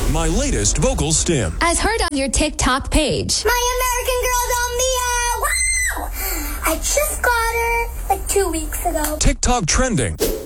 My latest vocal stim. As heard on your TikTok page. My American Girl, Mia! Wow! I just got her like 2 weeks ago. TikTok trending.